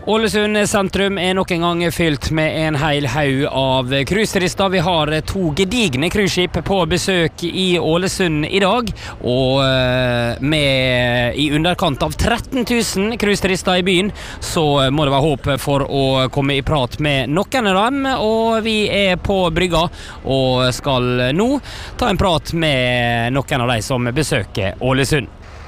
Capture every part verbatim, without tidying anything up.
Ålesund sentrum er nok en gang fylt med en hel haug av cruiseturister. Vi har to gedigne cruiseskip på besøk i Ålesund i dag, og med i underkant av tretten tusen cruiseturister i byen, så må det være håp for å komme i prat med noen av dem, og vi er på brygga og skal nå ta en prat med noen av de som besøker Ålesund.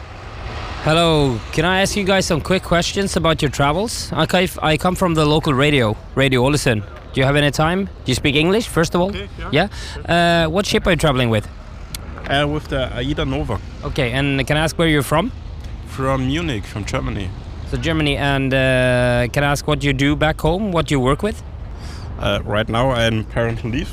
Hello, can I ask you guys some quick questions about your travels? I, I come from the local radio, Radio Ålesund. Do you have any time? Do you speak English, first of all? Okay, yeah. yeah? Uh, what ship are you traveling with? Uh, with the Aida Nova. Okay, and can I ask where you're from? From Munich, from Germany. So Germany, and uh, can I ask what you do back home, what you work with? Uh, right now I'm parental leave.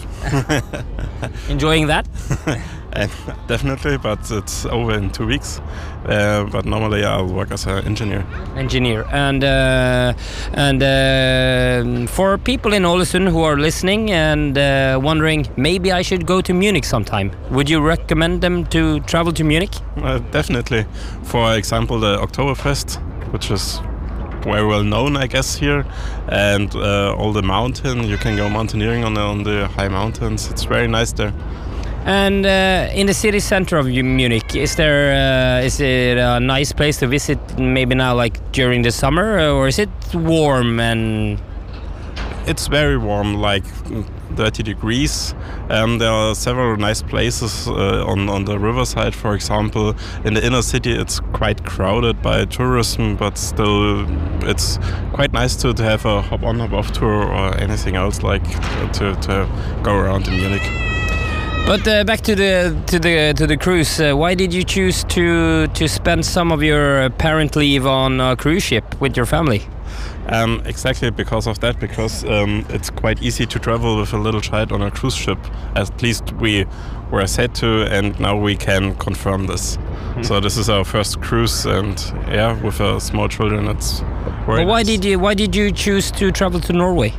Enjoying that? And definitely, but it's over in two weeks. Uh, but normally I'll work as an engineer. Engineer. And uh, and uh, for people in Ålesund who are listening and uh, wondering, maybe I should go to Munich sometime, would you recommend them to travel to Munich? Uh, definitely. For example, the Oktoberfest, which is very well known, I guess, here, and uh, all the mountain. You can go mountaineering on the, on the high mountains. It's very nice there. And uh, in the city center of Munich, is there uh, is it a nice place to visit? Maybe now, like during the summer, or is it warm? And it's very warm, like thirty degrees. Um, there are several nice places uh, on on the riverside, for example. In the inner city, it's quite crowded by tourism, but still, it's quite nice to, to have a hop-on, hop-off tour or anything else like to to go around in Munich. But uh, back to the to the to the cruise. Uh, why did you choose to to spend some of your parent leave on a cruise ship with your family? Um, exactly because of that. Because um, it's quite easy to travel with a little child on a cruise ship. At least we were said to, and now we can confirm this. Mm-hmm. So this is our first cruise, and yeah, with uh, small children, it's very. But why nice. did you why did you choose to travel to Norway?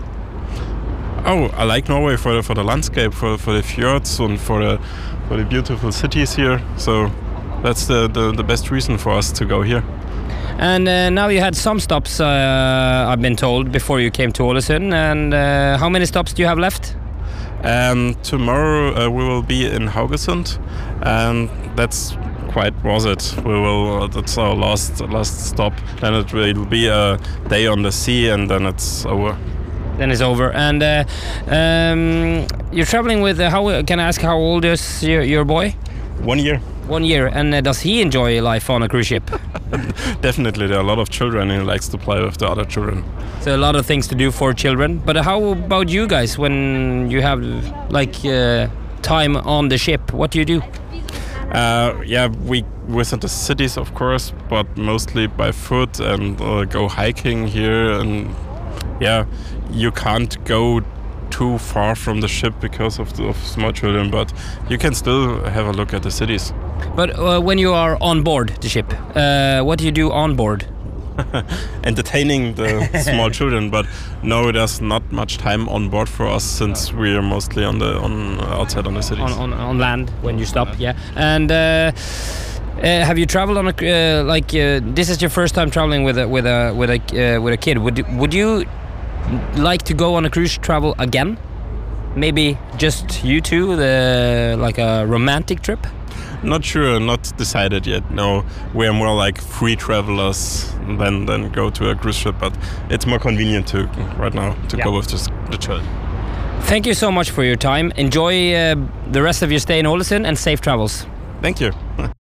Oh, I like Norway for the, for the landscape, for for the fjords, and for the for the beautiful cities here. So that's the, the, the best reason for us to go here. And uh, now you had some stops, uh, I've been told, before you came to Ålesund. And uh, how many stops do you have left? Um, tomorrow uh, we will be in Haugesund, and that's quite was it. We will. Uh, that's our last last stop. Then it will be a day on the sea, and then it's over. Then it's over. And uh, um, you're traveling with, uh, how can I ask how old is your, your boy? One year. One year. And uh, does he enjoy life on a cruise ship? Definitely. There are a lot of children, and he likes to play with the other children. So a lot of things to do for children. But how about you guys when you have like uh, time on the ship? What do you do? Uh, yeah, we visit the cities, of course, but mostly by foot and uh, go hiking here. And yeah, you can't go too far from the ship because of, the, of small children, but you can still have a look at the cities. But uh, when you are on board the ship, uh, what do you do on board? Entertaining the small children, but no, there's not much time on board for us since we are mostly on the on outside on the cities. On, on, on land when you stop, yeah. And uh, uh, have you traveled on a uh, like uh, this is your first time traveling with a with a with a uh, with a kid? Would would you like to go on a cruise travel again? Maybe just you two, the like a romantic trip? Not sure, not decided yet. No, we're more like free travelers than than go to a cruise ship, but it's more convenient to right now to yeah. go with just the child. Thank you so much for your time. Enjoy uh, the rest of your stay in Ålesund and safe travels. Thank you.